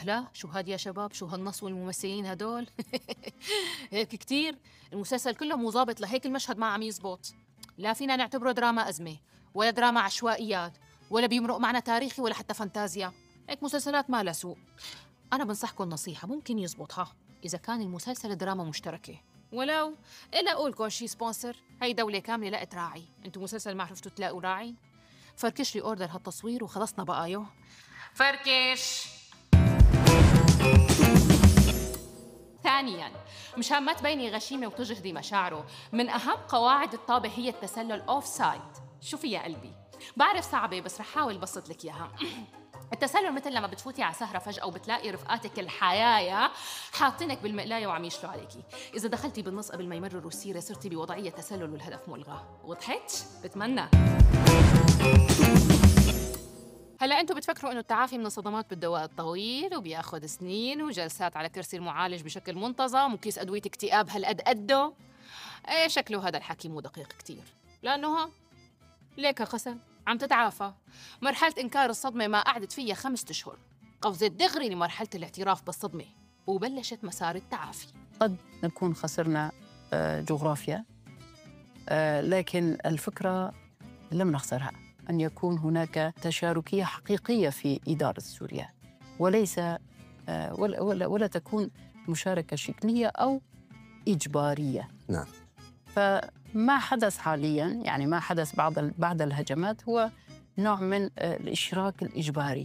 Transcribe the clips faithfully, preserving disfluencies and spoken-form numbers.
لا شو هاد يا شباب، شو هالنص والممثلين هدول. هيك كتير، المسلسل كله مو ظابط، لهيك المشهد ما عم يزبط. لا فينا نعتبره دراما أزمة ولا دراما عشوائيات ولا بيمرق معنا تاريخي ولا حتى فانتازيا. هيك مسلسلات ما لها سوق. أنا بنصحكم نصيحة ممكن يزبطها إذا كان المسلسل دراما مشتركة، ولو إلا أقولكم شي سبونسر، هاي دولة كاملة لقت راعي، انتو مسلسل ما عرفتوا تلاقوا راعي؟ فركش لي أوردر هالتصوير وخلصنا بقى. يو فركش. ثانياً، مشان ما تبيني غشيمة وتجهدي مشاعره، من أهم قواعد الطابة هي التسلل أوف سايد. شوفي يا قلبي، بعرف صعبة بس رح حاول بسط لك إياها. التسلل مثل لما بتفوتي على سهرة فجأة وبتلاقي رفقاتك الحيايا حاطينك بالمقلاية وعم يشلوا عليكي. إذا دخلتي بالنص قبل ما يمرروا السيرة صرتي بوضعية تسلل والهدف ملغى. وضحت؟ بتمنى. هلا انتم بتفكروا انه التعافي من الصدمات بده وقت طويل وبياخذ سنين وجلسات على كرسي المعالج بشكل منتظم وكيس ادويه اكتئاب هالقد قده. ايه شكله هذا الحكي مو دقيق كتير، لانه ها ليك قسم عم تتعافى. مرحله انكار الصدمه ما قعدت فيها خمسة اشهر، قفزت دغري لمرحله الاعتراف بالصدمه وبلشت مسار التعافي. قد نكون خسرنا جغرافيا، لكن الفكره لم نخسرها، أن يكون هناك تشاركية حقيقية في إدارة سوريا، وليس ولا, ولا, ولا تكون مشاركة شكلية أو إجبارية. نعم. فما حدث حالياً، يعني ما حدث بعد بعد الهجمات هو نوع من الإشراك الإجباري،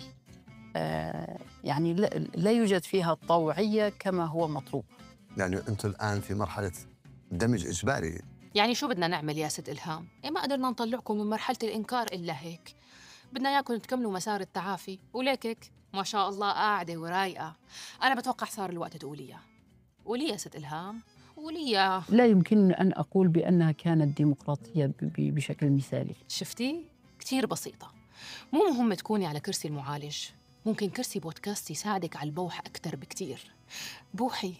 يعني لا يوجد فيها الطوعية كما هو مطلوب. يعني أنتم الآن في مرحلة دمج إجباري. يعني شو بدنا نعمل يا ست إلهام؟ إيه ما قدرنا نطلعكم من مرحلة الإنكار إلا هيك. بدنا إياكم تكملوا مسار التعافي، وليكك ما شاء الله قاعدة ورايقة. أنا بتوقع صار الوقت تقوليها. قولي يا ست إلهام، قولي. لا يمكن أن أقول بأنها كانت ديمقراطية بشكل مثالي. شفتي؟ كتير بسيطة. مو مهم تكوني على كرسي المعالج، ممكن كرسي بودكاست يساعدك على البوح أكتر بكتير. بوحي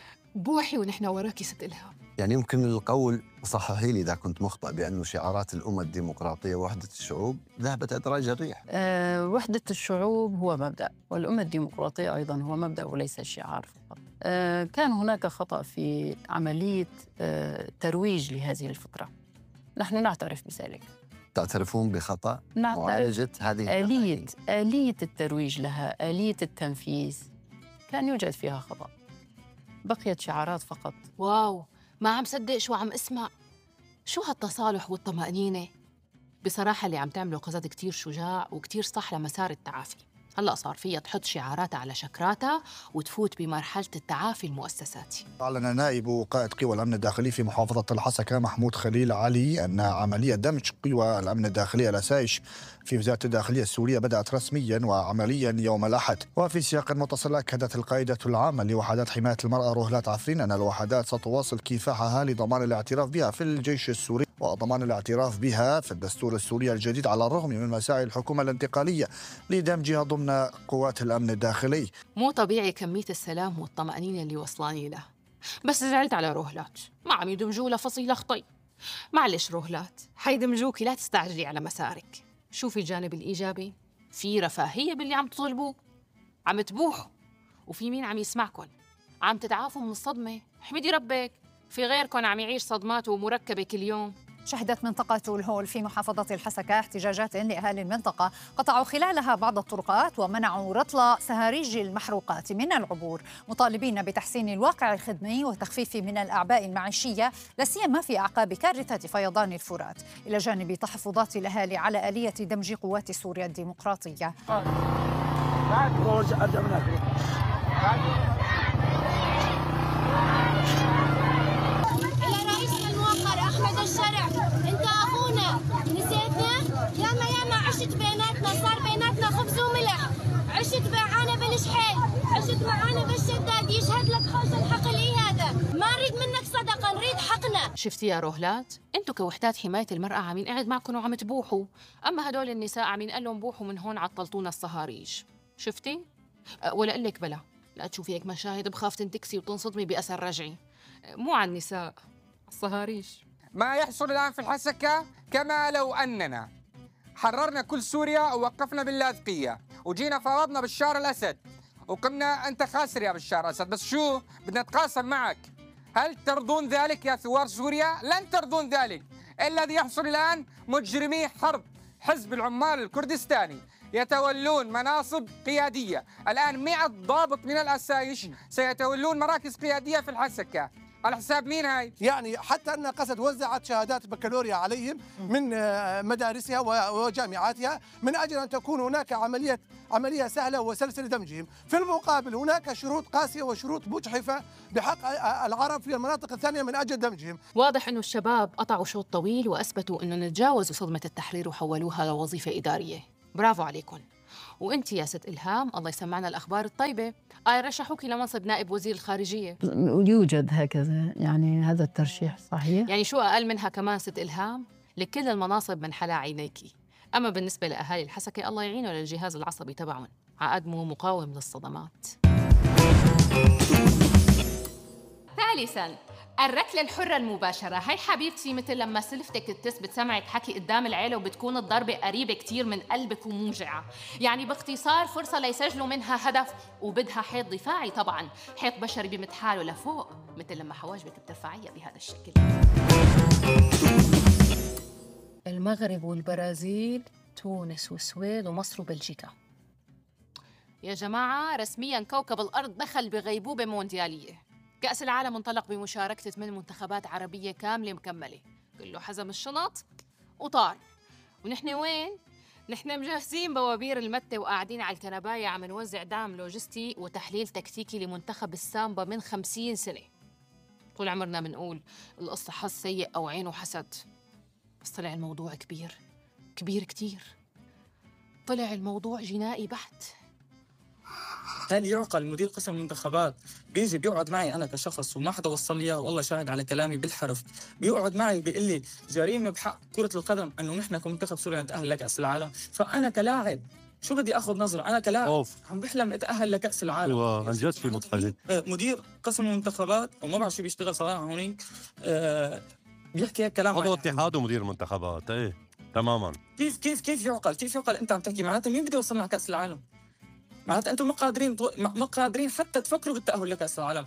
بوحي ونحن وراكي ست إلهام. يعني يمكن القول، صححي لي إذا كنت مخطئ، بأن شعارات الأمة الديمقراطية ووحدة الشعوب ذهبت أدراج الريح. أه وحدة الشعوب هو مبدأ، والأمة الديمقراطية أيضاً هو مبدأ وليس شعار فقط. أه كان هناك خطأ في عملية أه ترويج لهذه الفكرة، نحن نعترف بذلك. تعترفون بخطأ معالجة هذه آلية آلية الترويج لها، آلية التنفيذ كان يوجد فيها خطأ، بقيت شعارات فقط. واو، ما عم صدق شو عم اسمع. شو هالتصالح والطمأنينة؟ بصراحة اللي عم تعمله قصد كتير شجاع وكتير صح لمسار التعافي. هلأ صار فيها تحط شعاراتها على شكراتها وتفوت بمرحلة التعافي المؤسساتي. أعلن نائب قائد قوى الأمن الداخلي في محافظة الحسكة محمود خليل علي أن عملية دمج قوى الأمن الداخلي الأسايش في وزارة الداخلية السورية بدأت رسميا وعمليا يوم الأحد. وفي سياق متصل أكدت القائدة العامة لوحدات حماية المرأة رهلات عفرين أن الوحدات ستواصل كفاحها لضمان الاعتراف بها في الجيش السوري وضمان الاعتراف بها في الدستور السوري الجديد، على الرغم من مساعي الحكومة الانتقالية لدمجها ضمن قوات الأمن الداخلي. مو طبيعي كمية السلام والطمأنينة اللي وصلاني له، بس زعلت على رهلات، ما عم يدمجوا لفصيلة خطي. معلش رهلات، حيدمجوكي، لا تستعجلي على مسارك. شوفي الجانب الإيجابي، في رفاهية باللي عم تطلبوه، عم تبوحوا، وفي مين عم يسمعكن، عم تتعافوا من الصدمة. احمدي ربك، في غيركن عم يعيش صدمات ومركبة كل يوم. شهدت منطقة الهول في محافظة الحسكة احتجاجات لأهالي المنطقة، قطعوا خلالها بعض الطرقات ومنعوا رطل سهاريج المحروقات من العبور، مطالبين بتحسين الواقع الخدمي وتخفيف من الأعباء المعيشية، لا سيما في أعقاب كارثة فيضان الفرات، إلى جانب تحفظات الأهالي على آلية دمج قوات سوريا الديمقراطية. الشرع، انت اخونا، نسيتنا؟ ياما ياما عشت بيناتنا، صار بيناتنا خبز وملح، عشت معانا بالشحيل، عشت معانا بالشداد، يشهد لك خوش الحق لي هذا، ما نريد منك صدقه، نريد حقنا. شفتي يا رهلات؟ انتو كوحدات حماية المرأة عم ينقعد معكم وعم تبوحوا، اما هدول النساء عم ينقال لهم بوحوا من هون عطلتونا الصهاريج. شفتي؟ أه ولا اقول لك بلا، لا تشوفي هيك مشاهد بخاف تنتكسي وتنصدمي بأثر رجعي. مو على النساء، الصهاريج. ما يحصل الآن في الحسكة كما لو أننا حررنا كل سوريا ووقفنا باللاذقية وجينا فرضنا بشار الأسد وقمنا أنت خاسر يا بشار أسد، بس شو بدنا نتقاسم معك. هل ترضون ذلك يا ثوار سوريا؟ لن ترضون ذلك. الذي يحصل الآن مجرمي حرب حزب العمال الكردستاني يتولون مناصب قيادية. الآن مئة ضابط من الأسايش سيتولون مراكز قيادية في الحسكة. على حساب مين هاي؟ يعني حتى أن قسد وزعت شهادات بكالوريا عليهم من مدارسها وجامعاتها من أجل أن تكون هناك عملية عملية سهلة وسلسلة دمجهم. في المقابل هناك شروط قاسية وشروط مجحفة بحق العرب في المناطق الثانية من أجل دمجهم. واضح أنه الشباب قطعوا شوط طويل وأثبتوا أنه تجاوزوا صدمة التحرير وحولوها لوظيفة إدارية. برافو عليكم. وانت يا ست إلهام الله يسمعنا الأخبار الطيبة، آي رشحوكي لمنصب نائب وزير الخارجية. يوجد هكذا، يعني هذا الترشيح صحيح. يعني شو أقل منها كمان ست إلهام؟ لكل المناصب من حلا عينيكي. أما بالنسبة لأهالي الحسكة الله يعينه للجهاز العصبي تبعهم، عقدمه مقاوم للصدمات. ثالثاً الركلة الحرة المباشرة. هاي حبيبتي مثل لما سلفتك تثبت سمعك حكي قدام العيلة وبتكون الضربة قريبة كتير من قلبك وموجعة. يعني باختصار فرصة ليسجلوا منها هدف، وبدها حيط دفاعي طبعاً، حيط بشري بمد حاله لفوق مثل لما حواجبك بترفعيها بهذا الشكل. المغرب والبرازيل، تونس والسويد ومصر وبلجيكا. يا جماعة رسمياً كوكب الأرض دخل بغيبوبة مونديالية. كأس العالم انطلق بمشاركة ثمان منتخبات عربية كاملة مكملة، كله حزم الشنط وطار. ونحن وين؟ نحن مجهزين بوابير المتة وقاعدين على الكنباية عم نوزع دعم لوجستي وتحليل تكتيكي لمنتخب السامبا من خمسين سنة. طول عمرنا بنقول القصة حظ سيء أو عين وحسد، بس طلع الموضوع كبير كبير كتير. طلع الموضوع جنائي بحت. هل يعقل مدير قسم المنتخبات بيجي بيقعد معي انا كشخص وما حدا وصل لي اياه، والله شاهد على كلامي بالحرف، بيقعد معي بيقول لي جريمه بحق كره القدم انه نحن كمنتخب سوريا نتاهل لكاس العالم؟ فانا كلاعب شو بدي اخذ نظره؟ انا كلاعب أوف. عم بحلم اتاهل لكاس العالم. ايوه عن جد في متخلف. مدير قسم المنتخبات وما بعرف شو بيشتغل صراحه هونيك، أه بيحكي هيك كلام. عضو اتحاد ومدير منتخبات. ايه تماما. كيف كيف كيف يعقل؟ كيف يعقل انت عم تحكي معناتها مين بده يوصلنا على كاس العالم؟ معناتها انتم ما قادرين ما قادرين حتى تفكروا بالتأهل لكأس العالم.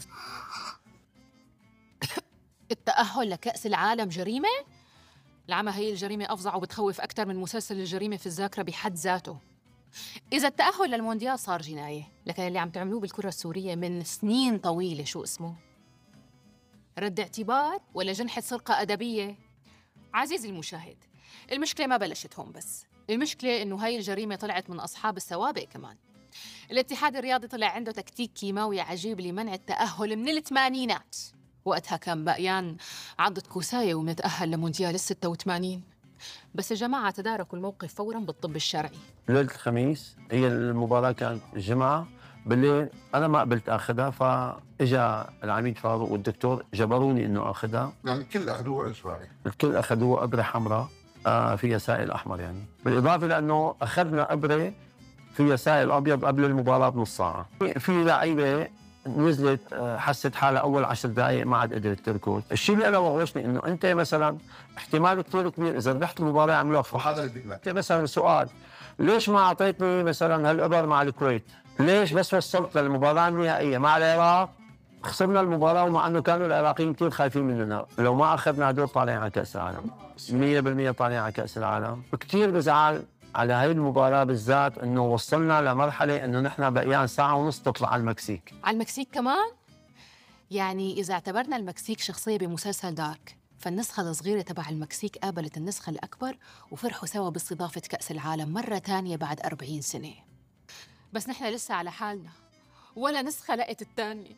التأهل لكأس العالم جريمة؟ العمى هي الجريمة أفظع وبتخوف أكثر من مسلسل الجريمة في الذاكرة بحد ذاته. إذا التأهل للمونديال صار جناية، لكن اللي عم تعملوه بالكرة السورية من سنين طويلة شو اسمه؟ رد اعتبار ولا جنحة سرقة أدبية؟ عزيزي المشاهد، المشكلة ما بلشت هون بس، المشكلة إنه هاي الجريمة طلعت من أصحاب السوابق كمان. الاتحاد الرياضي طلع عنده تكتيك كيماوي عجيب لمنع التأهل من الثمانينات. وقتها كان بقيان عضة كوساية ومنتأهل لمونديال الستة وثمانين. بس يا جماعة تداركوا الموقف فوراً بالطب الشرعي. ليلة الخميس هي المباراة كانت الجمعة بالليل، أنا ما قبلت آخذها، فإجا العميد فاروق والدكتور جبروني إنه آخذها. يعني الكل أخذوها إسبوعي؟ الكل أخذوها إبرة حمراء آه فيها سائل أحمر، يعني بالإضافة لأنه أخذنا إبرة فيها سائل أبيض قبل المباراة بنص ساعة. في لعيبة نزلت حست حالها أول عشر دقائق ما عاد قدرت تركض. الشيء اللي أنا وغوشني إنه أنت مثلا احتمال كثير كبير إذا ربحت المباراة عملوها وهذا اللي أنت مثلا سؤال، ليش ما أعطيتني مثلا هالإبر مع الكويت؟ ليش بس وصلت للمباراة النهائية مع العراق خسرنا المباراة ومع إنه كانوا العراقيين كثير خايفين مننا؟ لو ما أخذنا هدول طالعين على كأس العالم، مية بالمية طالعين على كأس العالم. كثير بزعل على هاي المباراة بالذات إنه وصلنا لمرحلة إنه نحن بقيان ساعة ونص تطلع على المكسيك. على المكسيك كمان؟ يعني إذا اعتبرنا المكسيك شخصية بمسلسل دارك، فالنسخة الصغيرة تبع المكسيك قابلت النسخة الأكبر وفرحوا سوا باستضافة كأس العالم مرة تانية بعد أربعين سنة. بس نحن لسه على حالنا، ولا نسخة لقت التانية.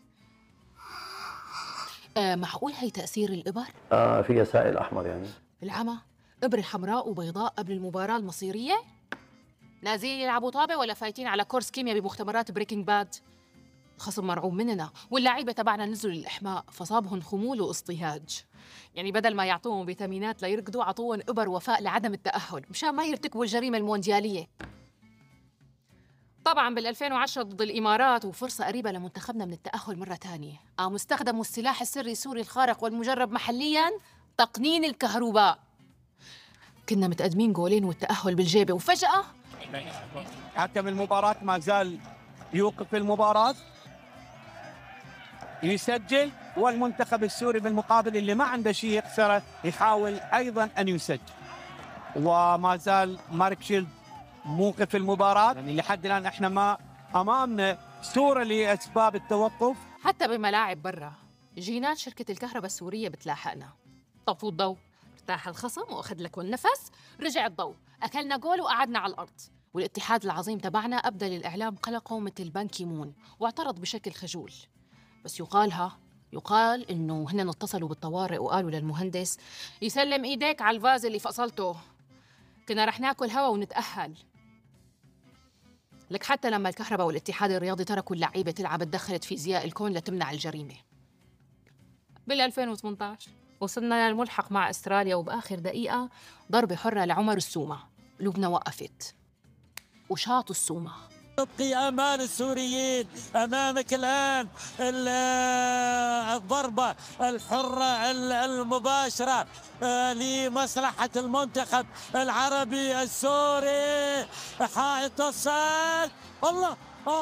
آه معقول هي تأثير الإبر؟ آه فيها سائل أحمر يعني. العمى؟ إبرة حمراء وبيضاء قبل المباراة المصيرية؟ نازلين يلعبوا طابة ولا فايتين على كورس كيمياء بمختبرات بريكنج باد؟ خصم مرعوب مننا، واللاعيبة تبعنا نزلوا للإحماء فصابهم خمول واصطهاج. يعني بدل ما يعطوهم فيتامينات ليركضوا عطوهم إبر وفاء لعدم التأهل مشان ما يرتكبوا الجريمة المونديالية. طبعاً بال ألفين وعشرة ضد الإمارات وفرصة قريبة لمنتخبنا من التأهل مرة تانية، قاموا استخدموا السلاح السري السوري الخارق والمجرب محلياً، تقنين الكهرباء. كنا متقدمين جولين والتأهل بالجيبة وفجأة حكم المباراة ما زال يوقف المباراة يسجل، والمنتخب السوري بالمقابل اللي ما عنده شيء يخسره يحاول أيضا أن يسجل. وما زال مارك شيلد موقف المباراة، يعني لحد الآن احنا ما أمامنا صورة لأسباب التوقف. حتى بملاعب برا جينات شركة الكهرباء السورية بتلاحقنا. طفوا الضوء، ارتاح الخصم وأخذ لك النفس، رجع الضوء، أكلنا جول وقعدنا على الأرض. والاتحاد العظيم تبعنا أبدى للإعلام قلقه مثل بان كيمون واعترض بشكل خجول. بس يقالها يقال إنه هن اتصلوا بالطوارئ وقالوا للمهندس يسلم إيديك على الفاز اللي فصلته، كنا رح ناكل هوا ونتأهل. لك حتى لما الكهرباء والاتحاد الرياضي تركوا اللعيبة تلعب تدخلت فيزياء الكون لتمنع الجريمة. بال ألفين وثمانية عشر وصلنا للملحق مع استراليا، وبآخر دقيقة ضربة حرة لعمر السومة، لبنى وقفت وشاطوا السومة. تبقي أمان السوريين أمامك الآن الضربة الحرة المباشرة لمصلحة المنتخب العربي السوري. حائط الصد، الله،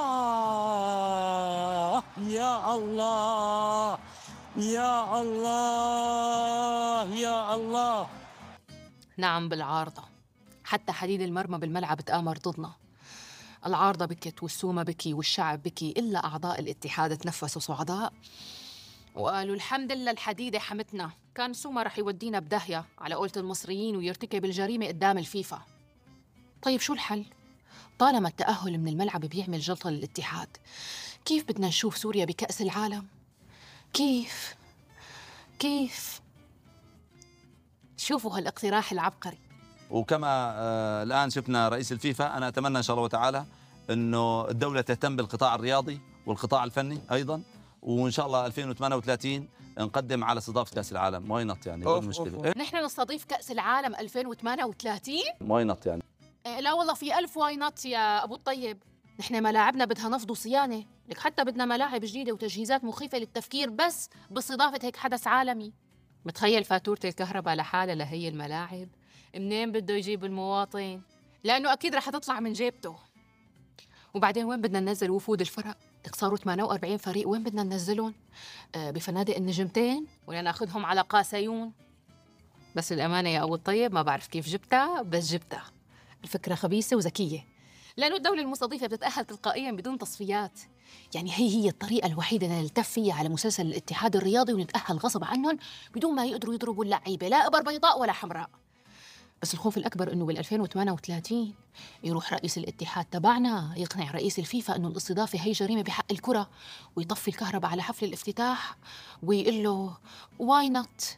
آه يا الله يا الله يا الله. نعم بالعارضة، حتى حديد المرمى بالملعب تآمر ضدنا. العارضة بكت والسومة بكي والشعب بكي، إلا أعضاء الاتحاد تنفسوا صعداء وقالوا الحمد لله الحديدة حمتنا، كان سومة رح يودينا بداهية على قولة المصريين ويرتكب الجريمة قدام الفيفا. طيب شو الحل؟ طالما التأهل من الملعب بيعمل جلطة للاتحاد، كيف بدنا نشوف سوريا بكأس العالم؟ كيف؟ كيف؟ شوفوا هالاقتراح العبقري. وكما آه الآن شفنا رئيس الفيفا، أنا أتمنى إن شاء الله تعالى أنه الدولة تهتم بالقطاع الرياضي والقطاع الفني أيضا، وإن شاء الله ألفين وثمانية وثلاثين نقدم على استضافة كأس العالم. واي نوت يعني؟ أوف أوف أوف. نحن نستضيف كأس العالم ألفين وثمانية وثلاثين؟ واي نوت يعني؟ إيه لا والله في ألف واي نوت يا أبو الطيب. نحن ملاعبنا بدها نفض وصيانة، لك حتى بدنا ملاعب جديدة وتجهيزات مخيفة للتفكير بس باستضافة هيك حدث عالمي. متخيل فاتورة الكهرباء لحالها لهي الملاعب؟ منين بده يجيب المواطن؟ لأنه أكيد رح تطلع من جيبته. وبعدين وين بدنا ننزل وفود الفرق؟ لك صاروا ثمانية وأربعين فريق، وين بدنا ننزلهم؟ آه بفنادق النجمتين ولا ناخذهم على قاسيون؟ بس الأمانة يا أبو الطيب ما بعرف كيف جبتها، بس جبتها. الفكرة خبيثة وذكية، لأنه الدولة المستضيفة بتتأهل تلقائياً بدون تصفيات. يعني هي هي الطريقة الوحيدة اللي نلتف فيها على مسلسل الاتحاد الرياضي ونتأهل غصب عنهم بدون ما يقدروا يضربوا اللعيبة لا إبر بيضاء ولا حمراء. بس الخوف الأكبر إنه بال ألفين وثمانية وثلاثين يروح رئيس الاتحاد تبعنا يقنع رئيس الفيفا إنه الاستضافة هي جريمة بحق الكرة، ويطفي الكهرباء على حفل الافتتاح ويقول له واي نوت.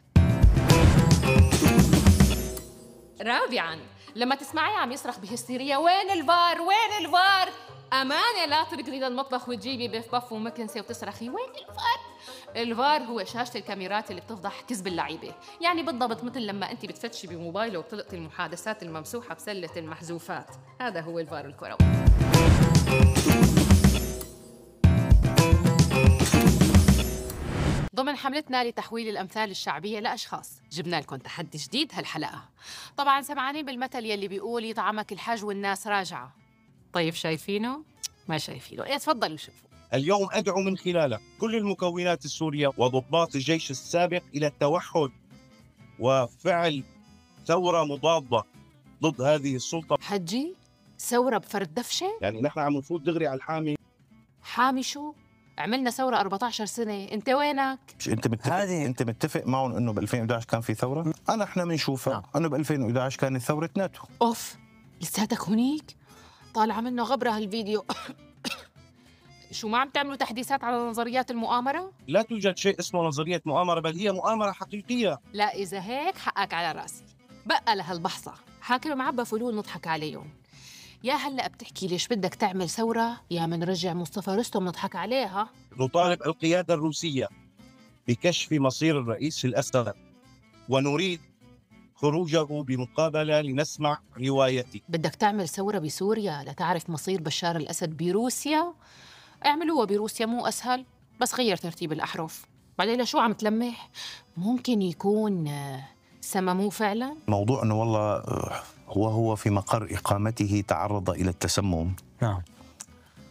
رابعاً، لما تسمعيه عم يصرخ بهستيريا وين الفار وين الفار، أمانة لا تركضي للمطبخ وتجيبي بيف بف ومكنسة وتصرخي وين الفار. الفار هو شاشة الكاميرات اللي بتفضح كذب اللعيبة، يعني بالضبط مثل لما أنت بتفتشي بموبايله وبتلقطي المحادثات الممسوحة بسلة المحذوفات، هذا هو الفار الكروي. ضمن حملتنا لتحويل الأمثال الشعبية لأشخاص، جبنا لكم تحدي جديد هالحلقة. طبعاً سمعانين بالمثل يلي بيقول يطعمك الحج والناس راجعة. طيب شايفينه؟ ما شايفينه، إيه تفضلوا شوفوا. اليوم أدعو من خلاله كل المكونات السورية وضباط الجيش السابق إلى التوحد وفعل ثورة مضادة ضد هذه السلطة. حجي؟ ثورة بفرد دفشة؟ يعني نحن عم نفوت دغري على الحامي. حامي شو؟ عملنا ثورة أربعة عشر سنة، أنت وينك؟ مش أنت متفق هذه انت متفق معهم انه ب ألفين وإحدى عشر كان في ثورة؟ انا احنا بنشوفها انه ب ألفين وإحدى عشر كانت ثورة ناتو. اوف، لساتك هنيك؟ طالعة منه غبرة هالفيديو. شو ما عم تعملوا تحديثات على نظريات المؤامرة؟ لا توجد شيء اسمه نظرية مؤامرة، بل هي مؤامرة حقيقية. لا إذا هيك حقك على راسي. بقى لهالبحصة حاكم معبى فلول نضحك عليهم. يا هلا بتحكي ليش بدك تعمل ثورة، يا منرجع مصطفى رستم نضحك عليها. نطالب القيادة الروسية بكشف مصير الرئيس الأسد ونريد خروجه بمقابلة لنسمع روايتي. بدك تعمل ثورة بسوريا لتعرف مصير بشار الأسد بروسيا؟ اعملوها بروسيا مو أسهل، بس غير ترتيب الأحرف. بعدين لشو عم تلمح؟ ممكن يكون سمموه فعلا؟ موضوع أنه والله هو هو في مقر إقامته تعرض إلى التسمم. نعم.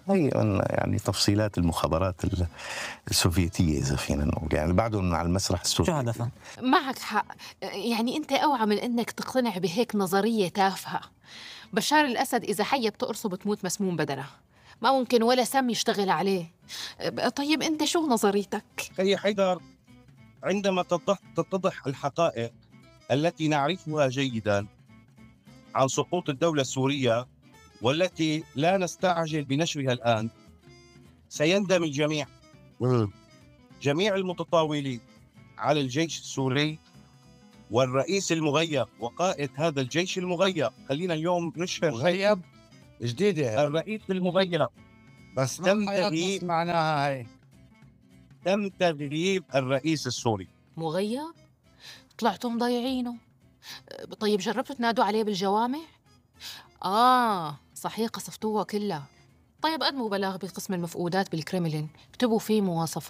هي يعني تفصيلات المخابرات السوفيتية إذا فينا نقول، يعني بعدهم على المسرح السوفيتي. معك حق، يعني أنت أوعى من أنك تقتنع بهيك نظرية تافهة. بشار الأسد إذا حية بتقرصه بتموت مسموم بدنها، ما ممكن ولا سم يشتغل عليه. طيب أنت شو نظريتك؟ أخي حيدر، عندما تتضح الحقائق التي نعرفها جيدا عن سقوط الدولة السورية والتي لا نستعجل بنشرها الآن، سيندم الجميع، جميع المتطاولين على الجيش السوري والرئيس المغيب وقائد هذا الجيش المغيب. خلينا اليوم نشهر مغيب جديدة، الرئيس المغيب، بس تم تغييب معناها هاي تم تغييب الرئيس السوري. مغيب؟ طلعتوا مضيعينه. طيب جربتوا تنادوا عليه بالجوامع؟ آه صحيح، قصفتوها كلها. طيب قدموا بلاغ بقسم المفقودات بالكرملين، اكتبوا فيه مواصفات